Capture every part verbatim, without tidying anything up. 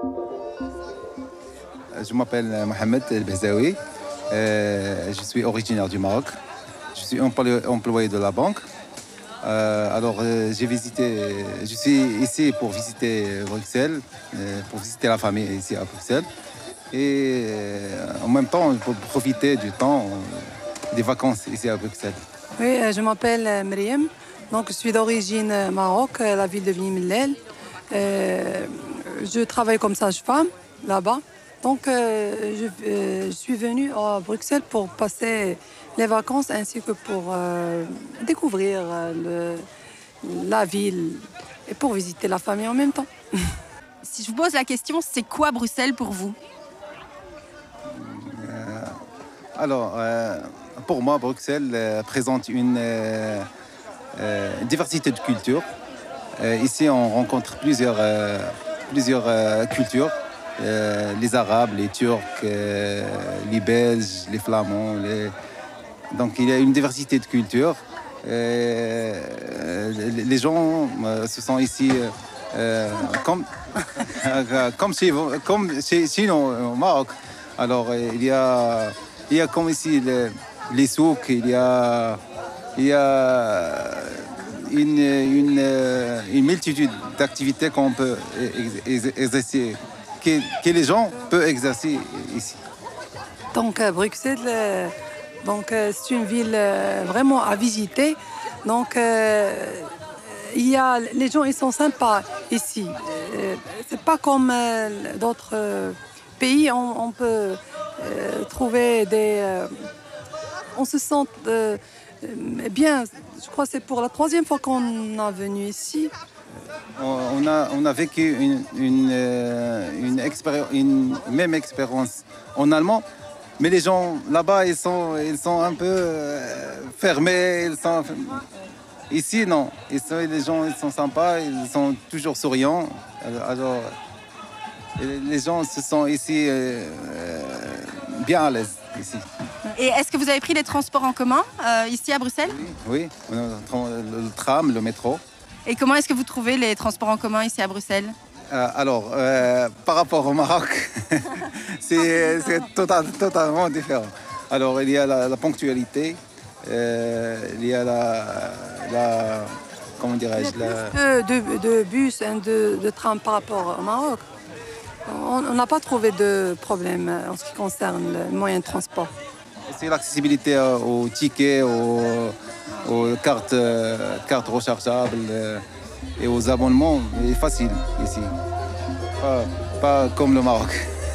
Je m'appelle Mohamed El Bezaoui. Euh, je suis originaire du Maroc. Je suis employé de la banque. Euh, alors, euh, j'ai visité, je suis ici pour visiter Bruxelles, euh, pour visiter la famille ici à Bruxelles. Et euh, en même temps, pour profiter du temps, euh, des vacances ici à Bruxelles. Oui, je m'appelle Myriam. Donc, je suis d'origine Maroc, la ville de Bni Mellel. Euh, je travaille comme sage-femme là-bas. Donc, euh, je, euh, je suis venue à Bruxelles pour passer les vacances ainsi que pour euh, découvrir le, la ville et pour visiter la famille en même temps. Si je vous pose la question, c'est quoi Bruxelles pour vous? euh, Alors, euh, pour moi, Bruxelles euh, présente une euh, euh, diversité de cultures. Euh, ici, on rencontre plusieurs, euh, plusieurs euh, cultures. Euh, les Arabes, les Turcs, euh, les Belges, les Flamands. Les... Donc il y a une diversité de cultures. Euh, les gens euh, se sentent ici euh, comme, comme, chez, comme chez, chez nous au Maroc. Alors il y a, il y a comme ici les, les souks, il y a, il y a une, une, une multitude d'activités qu'on peut exercer. Que, que les gens peuvent exercer ici. Donc Bruxelles, euh, donc, euh, c'est une ville euh, vraiment à visiter. Donc euh, il y a, les gens ils sont sympas ici. Euh, c'est pas comme euh, d'autres euh, pays, on, on peut euh, trouver des... Euh, on se sent euh, bien. Je crois que c'est pour la troisième fois qu'on est venu ici. On a, on a vécu une, une, une, expérience, une même expérience en allemand, mais les gens là-bas, ils sont, ils sont un peu fermés. Ils sont... Ici, non. Ils sont, les gens ils sont sympas, ils sont toujours souriants. Alors, les gens se sentent ici euh, bien à l'aise. Ici. Et est-ce que vous avez pris les transports en commun euh, ici à Bruxelles? Oui, oui, le tram, le métro. Et comment est-ce que vous trouvez les transports en commun ici à Bruxelles? euh, Alors, euh, par rapport au Maroc, c'est, c'est total, totalement différent. Alors, il y a la, la ponctualité, euh, il y a la... la comment dirais-je Il y a plus la... de, de, de bus et de, de tram par rapport au Maroc. On n'a pas trouvé de problème en ce qui concerne le moyen de transport. C'est l'accessibilité aux tickets, aux, aux cartes, euh, cartes rechargeables euh, et aux abonnements est facile ici. Pas, pas comme le Maroc.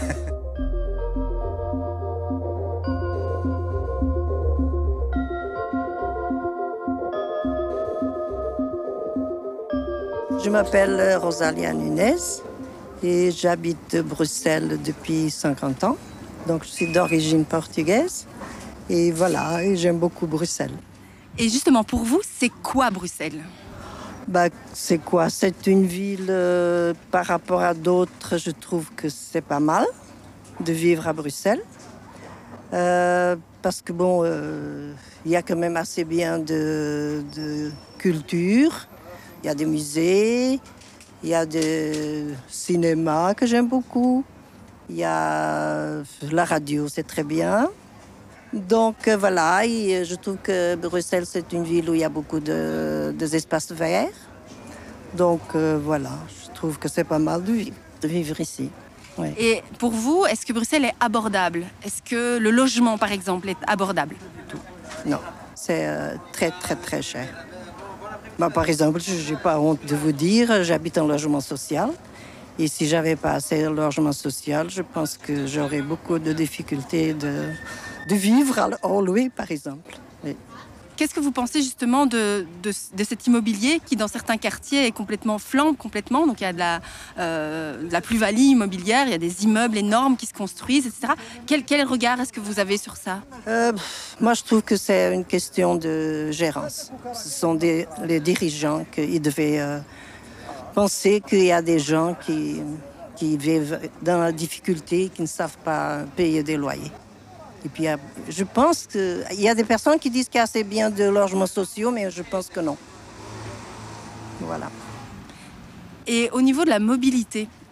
Je m'appelle Rosalia Nunes et j'habite Bruxelles depuis cinquante ans. Donc je suis d'origine portugaise. Et voilà, et j'aime beaucoup Bruxelles. Et justement, pour vous, c'est quoi Bruxelles? Bah, c'est quoi? C'est une ville, euh, par rapport à d'autres, je trouve que c'est pas mal de vivre à Bruxelles. Euh, parce que bon, euh, y a quand même assez bien de, de culture. Il y a des musées, il y a des cinémas que j'aime beaucoup. Il y a la radio, c'est très bien. Donc euh, voilà, et je trouve que Bruxelles, c'est une ville où il y a beaucoup de, de espaces verts. Donc euh, voilà, je trouve que c'est pas mal de vivre, de vivre ici. Ouais. Et pour vous, est-ce que Bruxelles est abordable? Est-ce que le logement, par exemple, est abordable? Non, c'est euh, très très très cher. Bah, par exemple, je n'ai pas honte de vous dire, j'habite en logement social. Et si je n'avais pas assez de logement social, je pense que j'aurais beaucoup de difficultés de... de vivre en louer, par exemple. Oui. Qu'est-ce que vous pensez justement de, de, de cet immobilier qui, dans certains quartiers, est complètement flambe, complètement. Donc, il y a de la, euh, de la plus-value immobilière, il y a des immeubles énormes qui se construisent, et cetera. Quel, quel regard est-ce que vous avez sur ça? euh, Moi, je trouve que c'est une question de gérance. Ce sont des, les dirigeants qui devaient euh, penser qu'il y a des gens qui, qui vivent dans la difficulté, qui ne savent pas payer des loyers. Et puis, je pense qu'il y a des personnes qui disent qu'il y a assez bien de logements sociaux, mais je pense que non. Voilà. Et au niveau de la mobilité,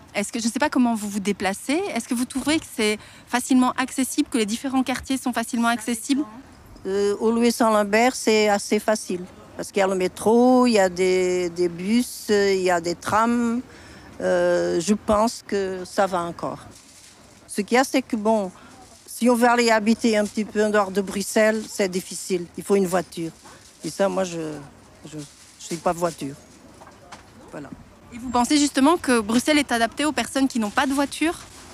Est-ce que, je ne sais pas comment vous vous déplacez. Est-ce que vous trouvez que c'est facilement accessible, que les différents quartiers sont facilement accessibles? Euh, au Louis-Saint-Lambert, c'est assez facile. Parce qu'il y a le métro, il y a des, des bus, il y a des trams. Euh, je pense que ça va encore. Ce qu'il y a, c'est que bon, si on veut aller habiter un petit peu en dehors de Bruxelles, c'est difficile. Il faut une voiture. Et ça, moi, je ne suis pas voiture. Voilà. Et vous pensez justement que Bruxelles est adaptée aux personnes qui n'ont pas de voiture?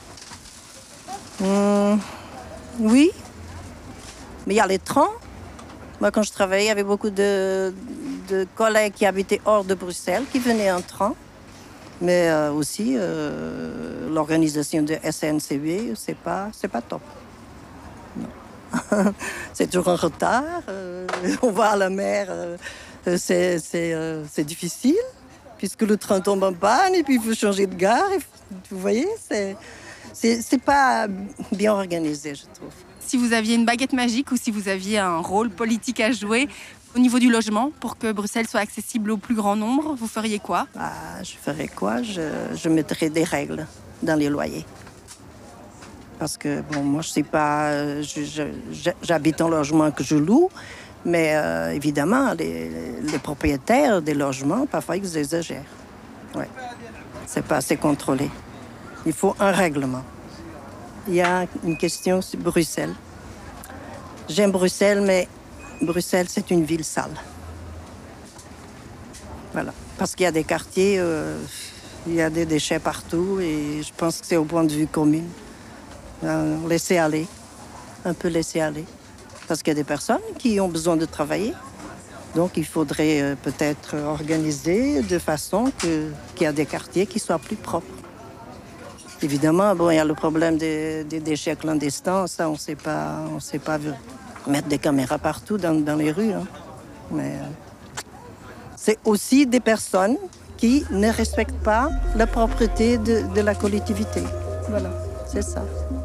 Hum, Oui, mais il y a les trains. Moi, quand je travaillais, il y avait beaucoup de, de collègues qui habitaient hors de Bruxelles, qui venaient en train. Mais euh, aussi, euh, l'organisation de S N C B, c'est pas, c'est pas top. Non. C'est toujours en retard. Euh, on va à la mer, euh, c'est, c'est, euh, c'est difficile, puisque le train tombe en panne et puis il faut changer de gare. Et, vous voyez, c'est, c'est, c'est pas bien organisé, je trouve. Si vous aviez une baguette magique ou si vous aviez un rôle politique à jouer au niveau du logement pour que Bruxelles soit accessible au plus grand nombre, vous feriez quoi? Ah, je ferais quoi? Je, je mettrais des règles dans les loyers. Parce que, bon, moi, je sais pas... Je, je, j'habite en logement que je loue, mais euh, évidemment, les, les propriétaires des logements, parfois, ils exagèrent. Ouais. C'est pas assez contrôlé. Il faut un règlement. Il y a une question sur Bruxelles. J'aime Bruxelles, mais Bruxelles, c'est une ville sale. Voilà. Parce qu'il y a des quartiers, euh, il y a des déchets partout et je pense que c'est au point de vue commune. Euh, laisser aller, un peu laisser aller. Parce qu'il y a des personnes qui ont besoin de travailler. Donc il faudrait euh, peut-être organiser de façon que, qu'il y a des quartiers qui soient plus propres. Évidemment, bon, il y a le problème des, des déchets clandestins. Ça, on ne sait pas, on sait pas mettre des caméras partout dans, dans les rues. Hein. Mais euh, c'est aussi des personnes qui ne respectent pas la propreté de, de la collectivité. Voilà, c'est ça.